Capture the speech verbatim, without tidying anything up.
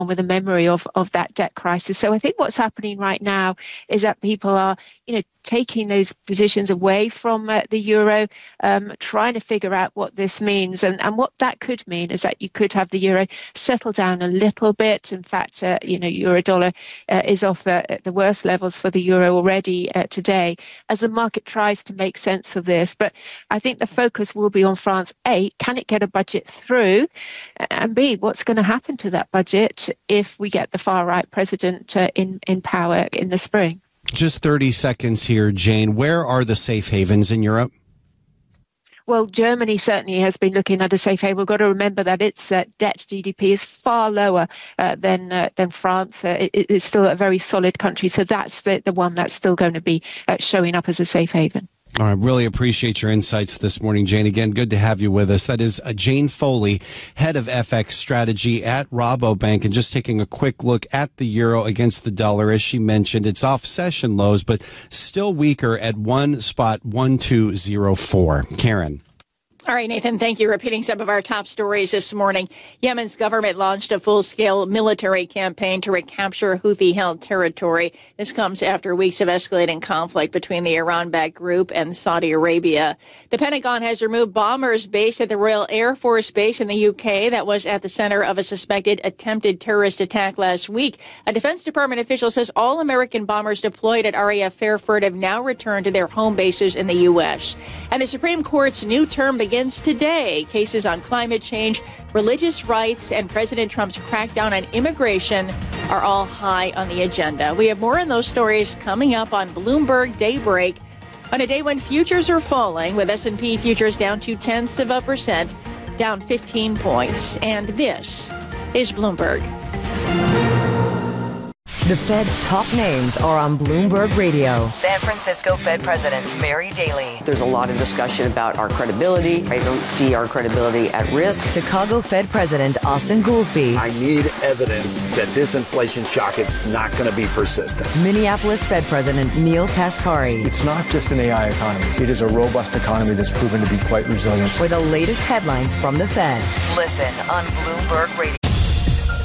with a memory of, of that debt crisis. So I think what's happening right now is that people are, you know, taking those positions away from uh, the euro, um, trying to figure out what this means. And, and what that could mean is that you could have the euro settle down a little bit. In fact, uh, you know, euro dollar uh, is off uh, at the worst levels for the euro already uh, today, as the market tries to make sense of this. But I think the focus will be on France. A, can it get a budget through? And B, what's going to happen to that budget if we get the far-right president uh, in, in power in the spring? Just thirty seconds here, Jane. Where are the safe havens in Europe? Well, Germany certainly has been looking at a safe haven. We've got to remember that its uh, debt to G D P is far lower uh, than uh, than France. Uh, it, it's still a very solid country. So that's the, the one that's still going to be uh, showing up as a safe haven. All right, really appreciate your insights this morning, Jane. Again, good to have you with us. That is uh, Jane Foley, head of F X strategy at Rabobank. And just taking a quick look at the euro against the dollar, as she mentioned, it's off session lows, but still weaker at one spot one two zero four. Karen. All right, Nathan, thank you. Repeating some of our top stories this morning. Yemen's government launched a full-scale military campaign to recapture Houthi-held territory. This comes after weeks of escalating conflict between the Iran-backed group and Saudi Arabia. The Pentagon has removed bombers based at the Royal Air Force Base in the U K that was at the center of a suspected attempted terrorist attack last week. A Defense Department official says all American bombers deployed at R A F Fairford have now returned to their home bases in the U S. And the Supreme Court's new term begins begins today. Cases on climate change, religious rights, and President Trump's crackdown on immigration are all high on the agenda. We have more on those stories coming up on Bloomberg Daybreak on a day when futures are falling, with S and P futures down two-tenths of a percent, down fifteen points. And this is Bloomberg. The Fed's top names are on Bloomberg Radio. San Francisco Fed President Mary Daly. There's a lot of discussion about our credibility. I don't see our credibility at risk. Chicago Fed President Austin Goolsbee. I need evidence that this inflation shock is not going to be persistent. Minneapolis Fed President Neil Kashkari. It's not just an A I economy. It is a robust economy that's proven to be quite resilient. For the latest headlines from the Fed. Listen on Bloomberg Radio.